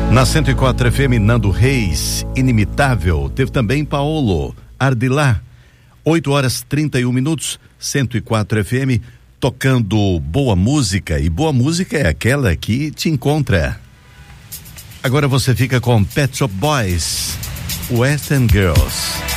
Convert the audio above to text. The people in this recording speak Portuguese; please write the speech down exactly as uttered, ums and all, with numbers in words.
Na cento e quatro F M, Nando Reis, Inimitável. Teve também Paolo Ardilá. oito horas trinta e um minutos, cento e quatro F M, tocando boa música. E boa música é aquela que te encontra. Agora você fica com Pet Shop Boys, Western Girls.